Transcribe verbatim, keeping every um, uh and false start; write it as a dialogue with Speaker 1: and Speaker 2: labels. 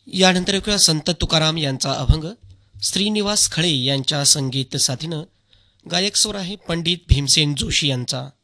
Speaker 1: यानंतर ऐकूया संत तुकाराम यांचा अभंग. श्रीनिवास खळे यांच्या संगीत साथीनं गायक स्वर आहे पंडित भीमसेन जोशी यांचा.